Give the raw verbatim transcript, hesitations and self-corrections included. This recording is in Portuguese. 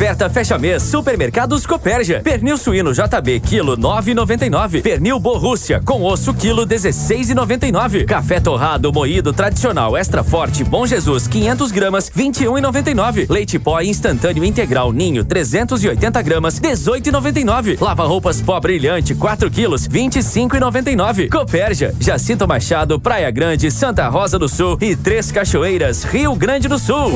Oferta fecha mês Supermercados Copérgia. Pernil suíno J B quilo nove e noventa e nove. Pernil Borrússia com osso quilo dezesseis e noventa e nove. Café torrado moído tradicional extra forte Bom Jesus quinhentas gramas vinte e um e noventa e nove. Leite pó instantâneo integral Ninho trezentos e oitenta gramas dezoito e noventa e nove. Lava roupas pó brilhante quatro quilos vinte e cinco e noventa e nove. Copérgia, Jacinto Machado, Praia Grande, Santa Rosa do Sul e Três Cachoeiras, Rio Grande do Sul.